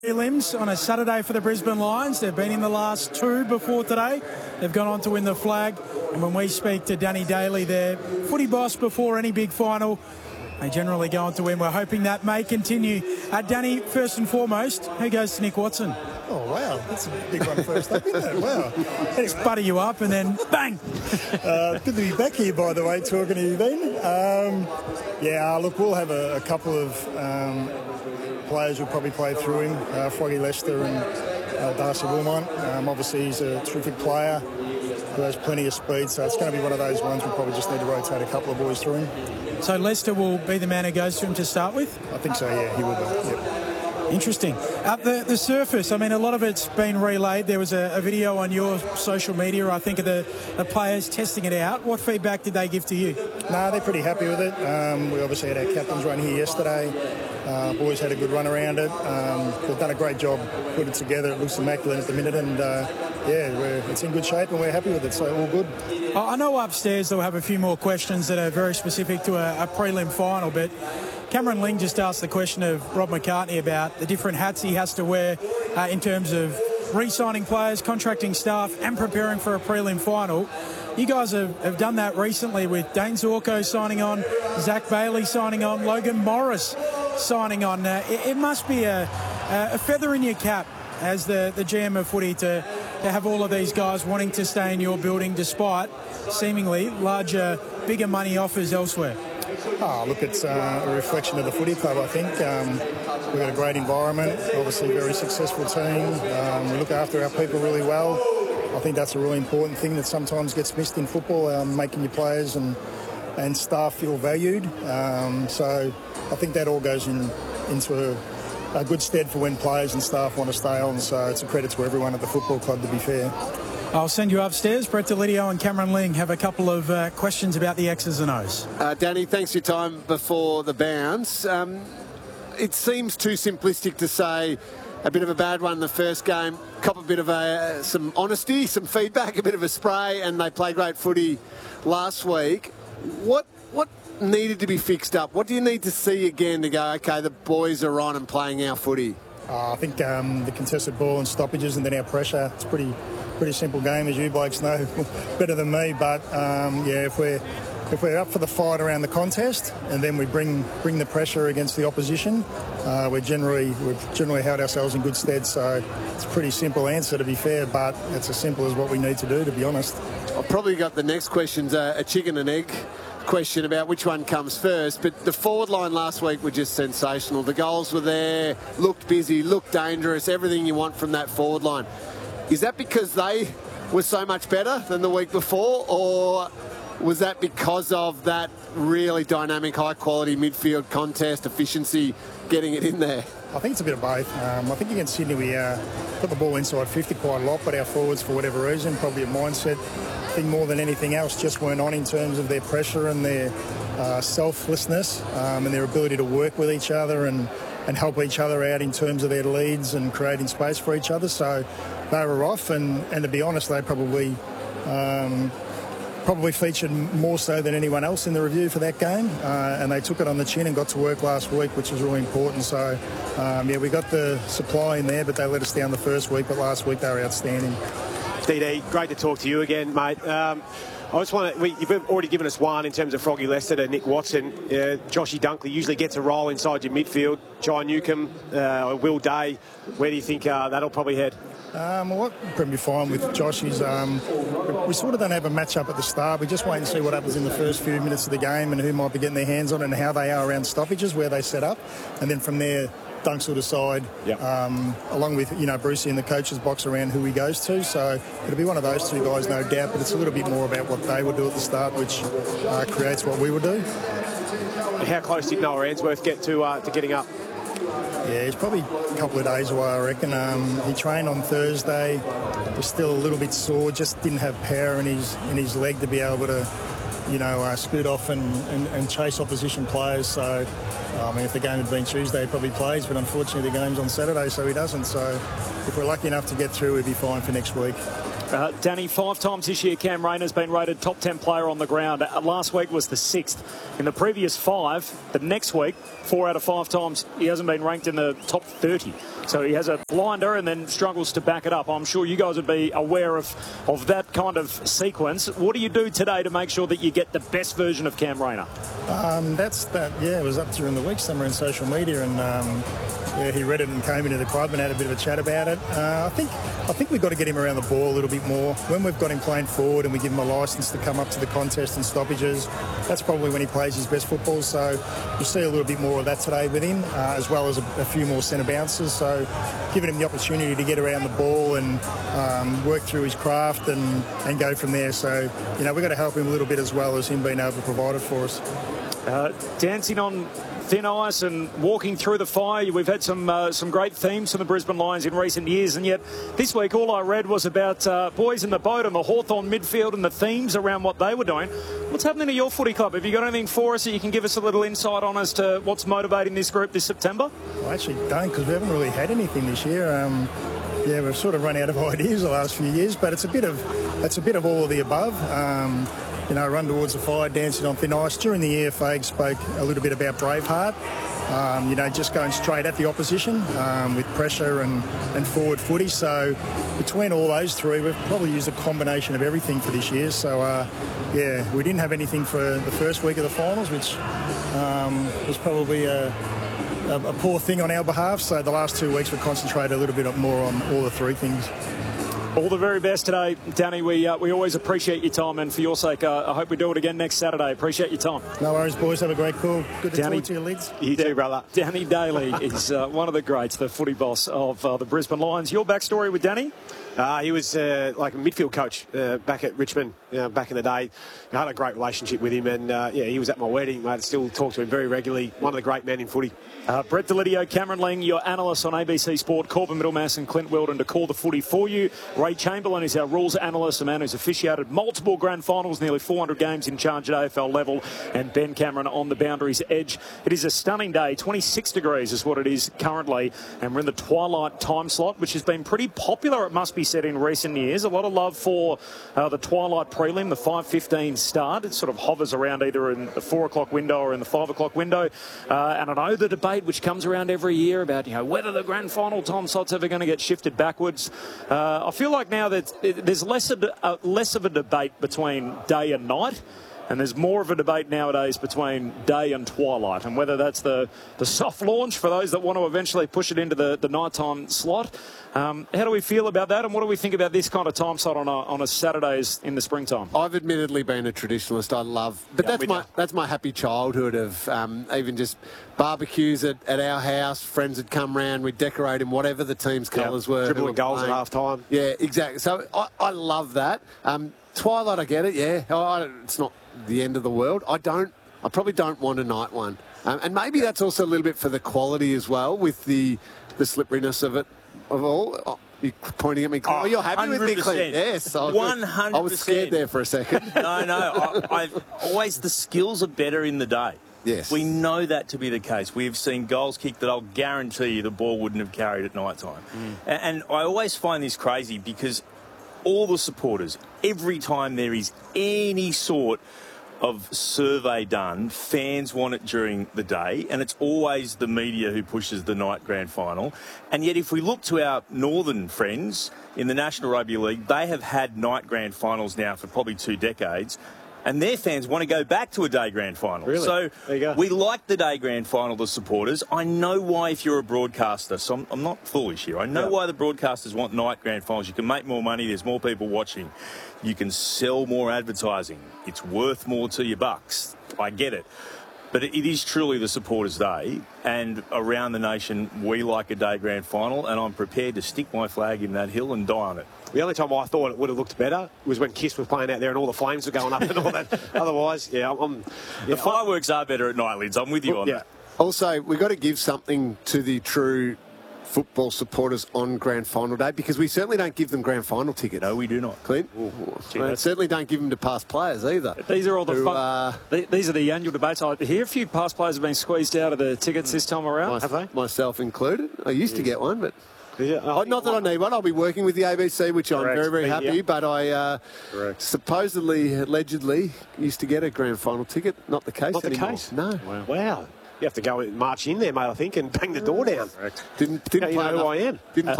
Prelims on a Saturday for the Brisbane Lions. They've been in the last two before today. They've gone on to win the flag. And when we speak to Danny Daly, their footy boss before any big final, they generally go on to win. We're hoping that may continue. Danny, first and foremost, who goes to Nick Watson? Oh, wow. That's a big one first up, isn't it? Wow. Just butter you up and then bang. Good to be back here, by the way, talking to you, Ben. Look, we'll have a couple of players who'll probably play through him, Froggy Lester and Darcy Wilmot. Obviously, he's a terrific player who has plenty of speed, so it's going to be one of those ones we'll probably just need to rotate a couple of boys through him. So Lester will be the man who goes to him to start with? I think so, yeah, he will be. Yep. Interesting. The surface, I mean, a lot of it's been relayed. There was a video on your social media, I think, of the players testing it out. What feedback did they give to you? No, they're pretty happy with it. We obviously had our captains run here yesterday. Boys had a good run around it. They've done a great job putting it together. It looks immaculate at the minute, and it's in good shape, and we're happy with it, so all good. I know upstairs they'll have a few more questions that are very specific to a prelim final, but Cameron Ling just asked the question of Rob McCartney about the different hats he has to wear in terms of re-signing players, contracting staff and preparing for a prelim final. You guys have done that recently with Dane Zorko signing on, Zach Bailey signing on, Logan Morris signing on. It must be a feather in your cap as the GM of footy to have all of these guys wanting to stay in your building despite seemingly larger, bigger money offers elsewhere. Oh, look, it's a reflection of the footy club, I think. We've got a great environment, obviously a very successful team. We look after our people really well. I think that's a really important thing that sometimes gets missed in football, making your players and staff feel valued. So I think that all goes into a good stead for when players and staff want to stay on. So it's a credit to everyone at the football club, to be fair. I'll send you upstairs. Brett Delidio and Cameron Ling have a couple of questions about the X's and O's. Danny, thanks for your time before the bounce. It seems too simplistic to say a bit of a bad one in the first game, cop a bit of some honesty, some feedback, a bit of a spray, and they play great footy last week. What needed to be fixed up? What do you need to see again to go, okay, the boys are on and playing our footy? I think the contested ball and stoppages and then our pressure. It's pretty simple game, as you blokes know better than me. But if we're up for the fight around the contest and then we bring the pressure against the opposition, we've generally held ourselves in good stead. So it's a pretty simple answer, to be fair, but it's as simple as what we need to do, to be honest. I've probably got the next question's a chicken and egg question about which one comes first, but the forward line last week were just sensational. The goals were there, looked busy, looked dangerous, everything you want from that forward line. Is that because they were so much better than the week before, or was that because of that really dynamic, high-quality midfield contest, efficiency, getting it in there? I think it's a bit of both. I think against Sydney we put the ball inside 50 quite a lot, but our forwards, for whatever reason, probably a mindset thing more than anything else, just weren't on in terms of their pressure and their selflessness and their ability to work with each other and help each other out in terms of their leads and creating space for each other. So they were off, and to be honest, they probably featured more so than anyone else in the review for that game, and they took it on the chin and got to work last week, which was really important. So we got the supply in there, but they let us down the first week, but last week they were outstanding. DD, great to talk to you again, mate. I just want to, you've already given us one in terms of Froggy Lester to Nick Watson. Joshy Dunkley usually gets a role inside your midfield. Jai Newcomb, Will Day, where do you think that'll probably head? What probably fine with Josh is we sort of don't have a match-up at the start. We just wait and see what happens in the first few minutes of the game and who might be getting their hands on it and how they are around stoppages, where they set up. And then from there, Dunks will decide, along with, Brucey in the coach's box, around who he goes to. So it'll be one of those two guys, no doubt, but it's a little bit more about what they would do at the start, which creates what we would do. And how close did Noah Answorth get to getting up? Yeah, he's probably a couple of days away, I reckon. He trained on Thursday, was still a little bit sore, just didn't have power in his leg to be able to, scoot off and chase opposition players. So, if the game had been Tuesday, he probably plays, but unfortunately the game's on Saturday, so he doesn't. So if we're lucky enough to get through, we'd be fine for next week. Danny, 5 times this year Cam Rayner's been rated top 10 player on the ground. Last week was the 6th. In the previous 5, the next week, 4 out of 5 times he hasn't been ranked in the top 30. So he has a blinder and then struggles to back it up. I'm sure you guys would be aware of that kind of sequence. What do you do today to make sure that you get the best version of Cam Rayner? It was up during the week somewhere in social media, and he read it and came into the club and had a bit of a chat about it. I think we've got to get him around the ball a little bit more. When we've got him playing forward and we give him a licence to come up to the contest and stoppages, that's probably when he plays his best football. So you'll see a little bit more of that today with him, as well as a few more centre bounces. So giving him the opportunity to get around the ball and work through his craft and go from there. So, we've got to help him a little bit as well as him being able to provide it for us. Dancing on thin ice and walking through the fire. We've had some great themes from the Brisbane Lions in recent years, and yet this week all I read was about boys in the boat and the Hawthorn midfield and the themes around what they were doing. What's happening to your footy club? Have you got anything for us that you can give us a little insight on as to what's motivating this group this September? I actually don't, because we haven't really had anything this year. We've sort of run out of ideas the last few years, but it's a bit of all of the above. Run towards the fire, dancing on thin ice. During the year, Fague spoke a little bit about Braveheart. Just going straight at the opposition with pressure and forward footy. So between all those three, we've probably used a combination of everything for this year. So, we didn't have anything for the first week of the finals, which was probably a poor thing on our behalf. So the last 2 weeks, we concentrated a little bit more on all the three things. All the very best today, Danny. We always appreciate your time, and for your sake, I hope we do it again next Saturday. Appreciate your time. No worries, boys. Have a great call. Good to talk to you, Lids. You too, brother. Danny Daly is one of the greats, the footy boss of the Brisbane Lions. Your backstory with Danny? He was like a midfield coach back at Richmond back in the day. I had a great relationship with him, and he was at my wedding. I still talk to him very regularly. One of the great men in footy. Brett Delidio, Cameron Ling, your analysts on ABC Sport, Corbin Middlemass and Clint Weldon to call the footy for you. Ray Chamberlain is our rules analyst, a man who's officiated multiple grand finals, nearly 400 games in charge at AFL level, and Ben Cameron on the boundary's edge. It is a stunning day. 26 degrees is what it is currently, and we're in the twilight time slot, which has been pretty popular, it must be said, in recent years. A lot of love for the twilight prelim, the 5:15 start. It sort of hovers around either in the 4 o'clock window or in the 5 o'clock window. And I know the debate which comes around every year about whether the grand final time slot's ever going to get shifted backwards. I feel like now that there's less of a debate between day and night, and there's more of a debate nowadays between day and twilight, and whether that's the soft launch for those that want to eventually push it into the nighttime slot. How do we feel about that, and what do we think about this kind of time slot on a Saturdays in the springtime? I've admittedly been a traditionalist. I love, but that's my happy childhood of even just barbecues at our house. Friends would come round, we'd decorate in whatever the team's colours were. Dribbling goals at half time. Yeah, exactly. So I love that. Twilight, I get it. Yeah, it's not the end of the world. I probably don't want a night one, and maybe that's also a little bit for the quality as well, with the slipperiness of it. Of all, you're pointing at me. Oh, you're happy 100%. With me, Clint? Yes, 100%. I was scared there for a second. No. I've always, the skills are better in the day. Yes, we know that to be the case. We've seen goals kicked that I'll guarantee you the ball wouldn't have carried at night time. And I always find this crazy because all the supporters, every time there is any sort of survey done, fans want it during the day, and it's always the media who pushes the night grand final. And yet if we look to our northern friends in the National Rugby League, they have had night grand finals now for probably 2 decades, and their fans want to go back to a day grand final. Really? So there you go. We like the day grand final, the supporters. I know why if you're a broadcaster, so I'm not foolish here. I know why the broadcasters want night grand finals. You can make more money, there's more people watching. You can sell more advertising. It's worth more to your bucks. I get it. But it is truly the supporters' day, and around the nation, we like a day grand final, and I'm prepared to stick my flag in that hill and die on it. The only time I thought it would have looked better was when Kiss was playing out there and all the flames were going up and all that. Otherwise, the fireworks are better at night, Lids. I'm with you on that. Also, we've got to give something to the true football supporters on grand final day, because we certainly don't give them grand final tickets. No, we do not. Clint? We certainly don't give them to past players either. These are all these are the annual debates. I hear a few past players have been squeezed out of the tickets this time around. Have they? Myself included. I used to get one, but Not that I need one. I'll be working with the ABC, which I'm very, very happy. But I supposedly, allegedly, used to get a grand final ticket. Not the case anymore. Not the case? No. Wow. You have to go and march in there, mate, I think, and bang the door down. Didn't play know who I am. Didn't